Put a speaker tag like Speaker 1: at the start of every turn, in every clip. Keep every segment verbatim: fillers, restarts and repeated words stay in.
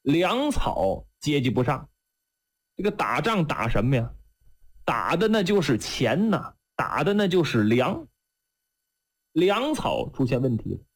Speaker 1: 粮草接济不上，这个打仗打什么呀？打的那就是钱呐，打的那就是粮。粮草出现问题了，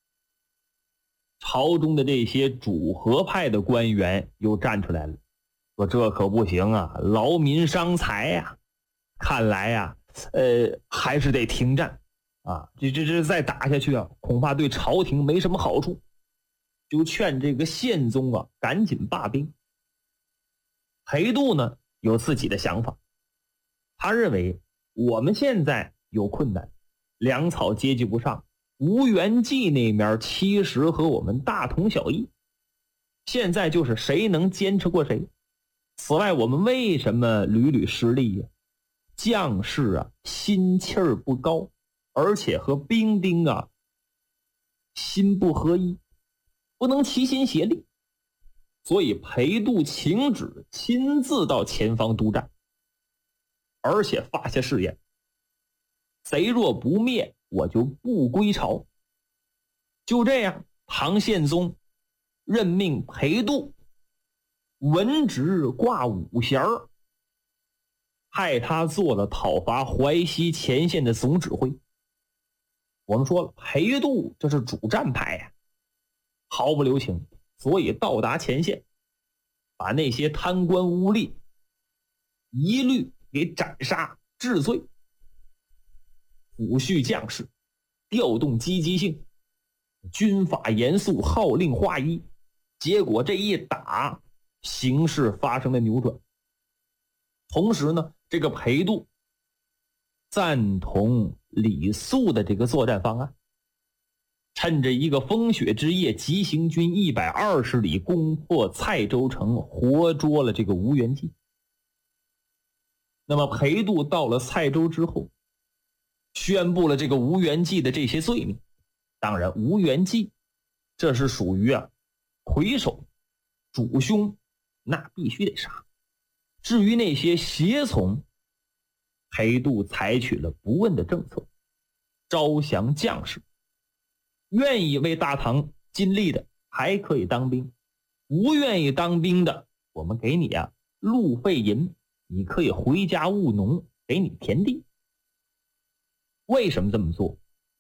Speaker 1: 朝中的这些主和派的官员又站出来了，说这可不行啊，劳民伤财呀、啊，看来呀、啊，呃，还是得停战啊，这这这再打下去啊，恐怕对朝廷没什么好处，就劝这个宪宗啊赶紧罢兵。裴度呢有自己的想法，他认为我们现在有困难，粮草接济不上，吴元济那面其实和我们大同小异，现在就是谁能坚持过谁。此外，我们为什么屡屡失利呀？将士啊心气儿不高，而且和兵丁啊心不合一，不能齐心协力，所以裴度请旨亲自到前方督战，而且发下誓言，贼若不灭，我就不归朝。就这样，唐宪宗任命裴度文职挂五衔，派他做了讨伐淮西前线的总指挥。我们说了，裴度这是主战派呀、啊，毫不留情，所以到达前线，把那些贪官污吏一律给斩杀治罪，抚恤将士，调动积极性，军法严肃，号令划一。结果这一打，形势发生了扭转。同时呢，这个裴度赞同李肃的这个作战方案，趁着一个风雪之夜，急行军一百二十里，攻破蔡州城，活捉了这个吴元济。那么裴度到了蔡州之后，宣布了这个吴元济的这些罪名。当然，吴元济这是属于啊魁首主凶，那必须得杀。至于那些胁从，裴度采取了不问的政策，招降将士，愿意为大唐尽力的还可以当兵，不愿意当兵的，我们给你啊路费银，你可以回家务农，给你田地。为什么这么做？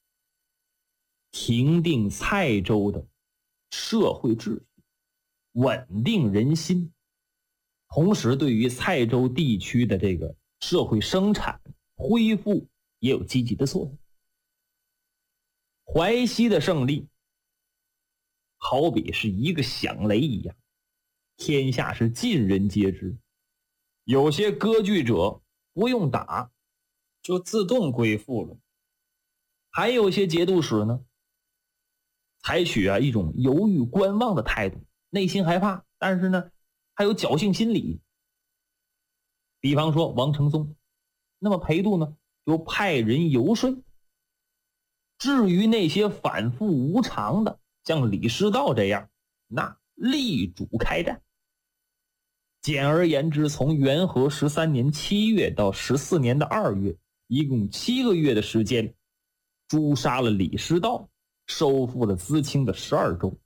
Speaker 1: 平定蔡州的社会秩序，稳定人心，同时对于蔡州地区的这个社会生产恢复也有积极的作用。淮西的胜利好比是一个响雷一样，天下是尽人皆知。有些割据者不用打就自动归附了，还有些节度使呢采取啊一种犹豫观望的态度，内心害怕，但是呢还有侥幸心理。比方说王承宗，那么裴度呢就派人游说。至于那些反复无常的，像李师道这样，那力主开战。简而言之，从元和十三年七月到十四年的二月，一共七个月的时间，诛杀了李师道，收复了淄青的十二州。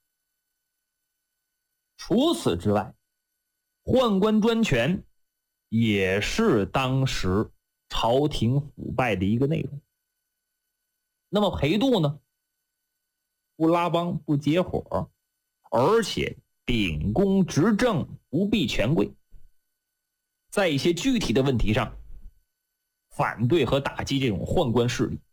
Speaker 1: 除此之外，宦官专权也是当时朝廷腐败的一个内容。那么裴度呢，不拉帮不结伙，而且秉公执政，不避权贵，在一些具体的问题上反对和打击这种宦官势力。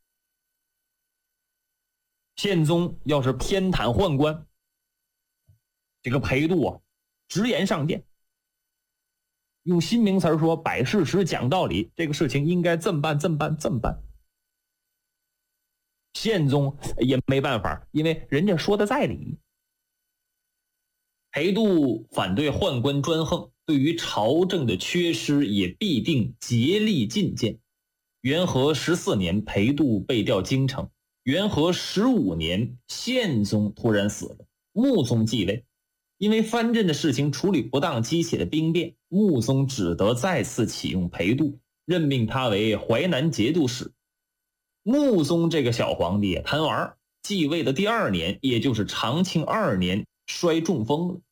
Speaker 1: 宪宗要是偏袒宦官，这个裴度啊直言上谏，用新名词说，摆事实讲道理，这个事情应该这么办这么办这么办。宪宗也没办法，因为人家说的在理。裴度反对宦官专横，对于朝政的缺失也必定竭力进谏。元和十四年，裴度被调京城。元和十五年，宪宗突然死了，穆宗继位。因为藩镇的事情处理不当，激起了兵变，穆宗只得再次启用裴度，任命他为淮南节度使。穆宗这个小皇帝贪玩，继位的第二年，也就是长庆二年，摔中风了，